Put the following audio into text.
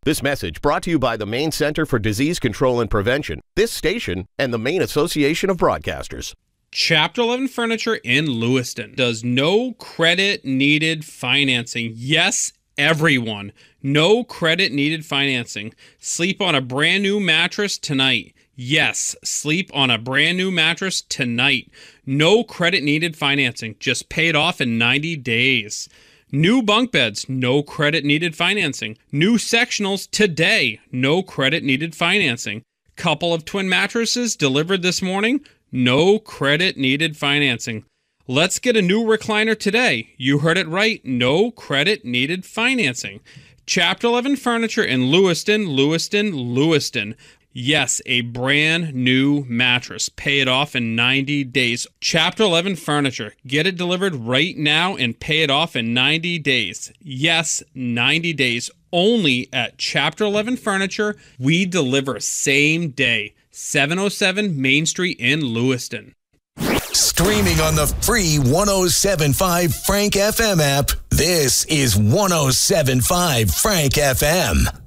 This message brought to you by the Maine Center for Disease Control and Prevention, this station, and the Maine Association of Broadcasters. Chapter 11 Furniture in Lewiston does no credit needed financing. Yes, everyone. No credit needed financing. Sleep on a brand new mattress tonight. Yes, sleep on a brand new mattress tonight. No credit needed financing. Just pay it off in 90 days. New bunk beds, no credit needed financing. New sectionals today, no credit needed financing. Couple of twin mattresses delivered this morning, no credit needed financing. Let's get a new recliner today. You heard it right, no credit needed financing. Chapter 11 Furniture in Lewiston, Lewiston, Lewiston. Yes, a brand new mattress. Pay it off in 90 days. Chapter 11 Furniture. Get it delivered right now and pay it off in 90 days. Yes, 90 days. Only at Chapter 11 Furniture. We deliver same day. 707 Main Street in Lewiston. Streaming on the free 107.5 Frank FM app, this is 107.5 Frank FM.